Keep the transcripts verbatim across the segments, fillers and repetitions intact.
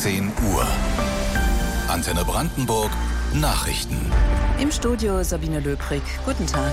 zehn Uhr. Antenne Brandenburg Nachrichten. Im Studio Sabine Löbrig. Guten Tag.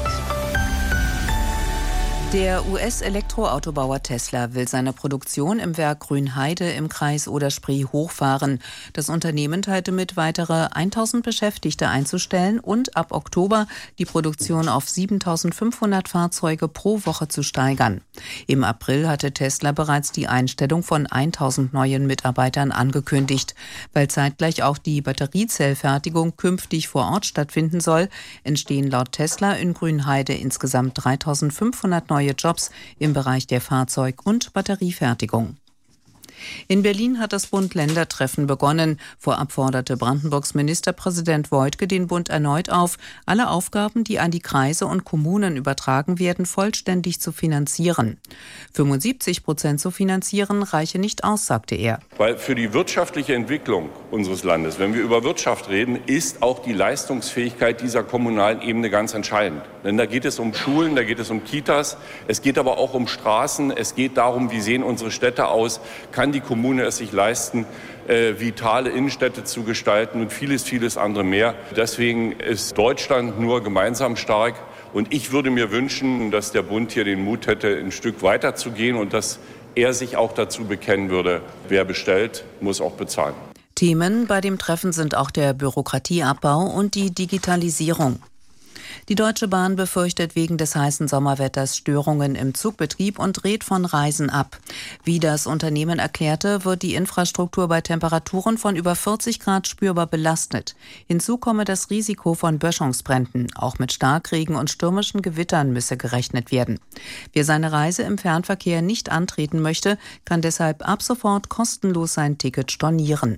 Der U S-Elektroautobauer Tesla will seine Produktion im Werk Grünheide im Kreis Oder-Spree hochfahren. Das Unternehmen teilte mit, weitere tausend Beschäftigte einzustellen und ab Oktober die Produktion auf siebentausendfünfhundert Fahrzeuge pro Woche zu steigern. Im April hatte Tesla bereits die Einstellung von tausend neuen Mitarbeitern angekündigt. Weil zeitgleich auch die Batteriezellfertigung künftig vor Ort stattfinden soll, entstehen laut Tesla in Grünheide insgesamt dreitausendfünfhundert neue Jobs im Bereich der Fahrzeug- und Batteriefertigung. In Berlin hat das Bund-Länder-Treffen begonnen. Vorab forderte Brandenburgs Ministerpräsident Woidke den Bund erneut auf, alle Aufgaben, die an die Kreise und Kommunen übertragen werden, vollständig zu finanzieren. fünfundsiebzig Prozent zu finanzieren reiche nicht aus, sagte er. Weil für die wirtschaftliche Entwicklung unseres Landes, wenn wir über Wirtschaft reden, ist auch die Leistungsfähigkeit dieser kommunalen Ebene ganz entscheidend. Denn da geht es um Schulen, da geht es um Kitas, es geht aber auch um Straßen, es geht darum, wie sehen unsere Städte aus, kann die Kommune es sich leisten, äh, vitale Innenstädte zu gestalten und vieles, vieles andere mehr. Deswegen ist Deutschland nur gemeinsam stark. Und ich würde mir wünschen, dass der Bund hier den Mut hätte, ein Stück weiter zu gehen und dass er sich auch dazu bekennen würde, wer bestellt, muss auch bezahlen. Themen bei dem Treffen sind auch der Bürokratieabbau und die Digitalisierung. Die Deutsche Bahn befürchtet wegen des heißen Sommerwetters Störungen im Zugbetrieb und rät von Reisen ab. Wie das Unternehmen erklärte, wird die Infrastruktur bei Temperaturen von über vierzig Grad spürbar belastet. Hinzu komme das Risiko von Böschungsbränden. Auch mit Starkregen und stürmischen Gewittern müsse gerechnet werden. Wer seine Reise im Fernverkehr nicht antreten möchte, kann deshalb ab sofort kostenlos sein Ticket stornieren.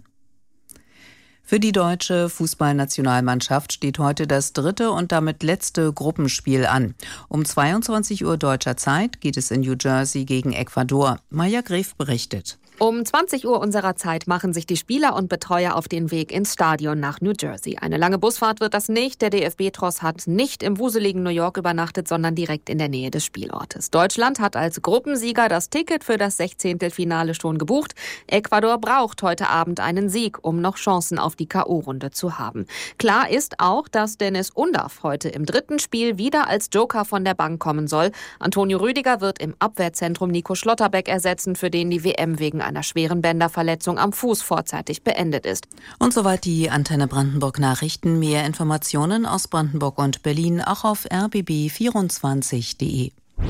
Für die deutsche Fußballnationalmannschaft steht heute das dritte und damit letzte Gruppenspiel an. Um zweiundzwanzig Uhr deutscher Zeit geht es in New Jersey gegen Ecuador. Maja Gref berichtet. Um zwanzig Uhr unserer Zeit machen sich die Spieler und Betreuer auf den Weg ins Stadion nach New Jersey. Eine lange Busfahrt wird das nicht. Der D F B-Tross hat nicht im wuseligen New York übernachtet, sondern direkt in der Nähe des Spielortes. Deutschland hat als Gruppensieger das Ticket für das Sechzehntelfinale schon gebucht. Ecuador braucht heute Abend einen Sieg, um noch Chancen auf die K O-Runde zu haben. Klar ist auch, dass Dennis Undaff heute im dritten Spiel wieder als Joker von der Bank kommen soll. Antonio Rüdiger wird im Abwehrzentrum Nico Schlotterbeck ersetzen, für den die W M wegen einer schweren Bänderverletzung am Fuß vorzeitig beendet ist. Und soweit die Antenne Brandenburg Nachrichten. Mehr Informationen aus Brandenburg und Berlin auch auf r b b vierundzwanzig punkt d e.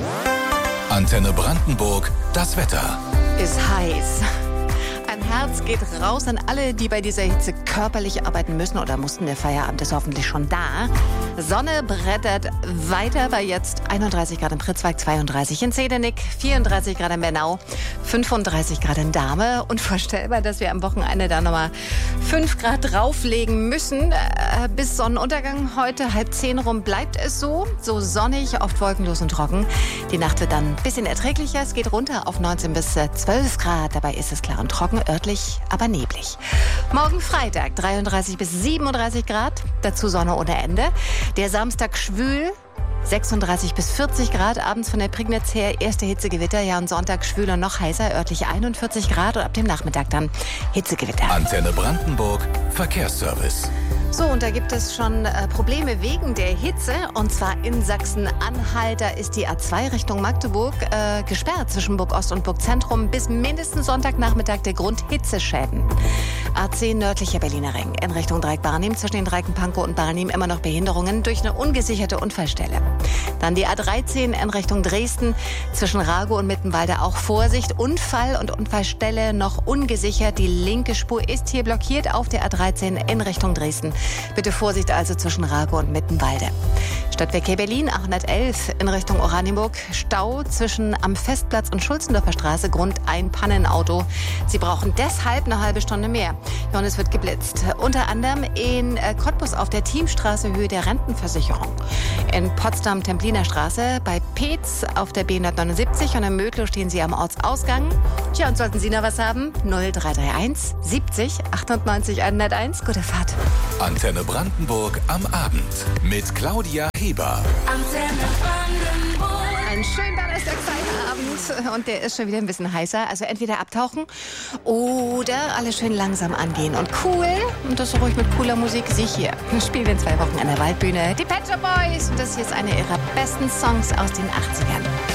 Antenne Brandenburg, das Wetter. Ist heiß. Ein Herz geht raus an alle, die bei dieser Hitze körperlich arbeiten müssen oder mussten. Der Feierabend ist hoffentlich schon da. Sonne brettert weiter bei jetzt einunddreißig Grad in Pritzwalk, zweiunddreißig in Zedernick, vierunddreißig Grad in Bernau, fünfunddreißig Grad in Dahme. Unvorstellbar, dass wir am Wochenende da nochmal fünf Grad drauflegen müssen. Äh, bis Sonnenuntergang heute, halb zehn rum, bleibt es so. So sonnig, oft wolkenlos und trocken. Die Nacht wird dann ein bisschen erträglicher. Es geht runter auf neunzehn bis zwölf Grad. Dabei ist es klar und trocken, örtlich aber neblig. Morgen Freitag dreiunddreißig bis siebenunddreißig Grad, dazu Sonne ohne Ende. Der Samstag schwül, sechsunddreißig bis vierzig Grad, abends von der Prignitz her erste Hitzegewitter. Ja, und Sonntag schwül und noch heißer, örtlich einundvierzig Grad und ab dem Nachmittag dann Hitzegewitter. Antenne Brandenburg, Verkehrsservice. So, und da gibt es schon äh, Probleme wegen der Hitze. Und zwar in Sachsen-Anhalt. Da ist die A zwei Richtung Magdeburg äh, gesperrt zwischen Burg Ost und Burg Zentrum bis mindestens Sonntagnachmittag. Der Grund Hitzeschäden. A zehn nördlicher Berliner Ring in Richtung Dreieck Barnim. Zwischen den Dreieken Pankow und Barnim immer noch Behinderungen durch eine ungesicherte Unfallstelle. Dann die A dreizehn in Richtung Dresden. Zwischen Rago und Mittenwalde auch Vorsicht. Unfall und Unfallstelle noch ungesichert. Die linke Spur ist hier blockiert auf der A dreizehn in Richtung Dresden. Bitte Vorsicht also zwischen Rago und Mittenwalde. Stadtverkehr Berlin achthundertelf in Richtung Oranienburg. Stau zwischen am Festplatz und Schulzendorfer Straße. Grund ein Pannenauto. Sie brauchen deshalb eine halbe Stunde mehr. Ja, und es wird geblitzt. Unter anderem in Cottbus auf der Teamstraße Höhe der Rentenversicherung. In Potsdam Templiner Straße bei Peetz auf der B hundertneunundsiebzig und in Mödlow stehen Sie am Ortsausgang. Tja, und sollten Sie noch was haben? null drei drei eins siebzig achtundneunzig hunderteins. Gute Fahrt. Antenne Brandenburg am Abend mit Claudia Heber. Antenne Brandenburg. Einen schönen Donnerstag-Feierabend. und der ist schon wieder ein bisschen heißer. Also entweder abtauchen oder alles schön langsam angehen. Und cool, und das so ruhig mit cooler Musik, sie hier. Spielen wir in zwei Wochen an der Waldbühne. Die Pet Shop Boys. Und das hier ist einer ihrer besten Songs aus den achtzigern.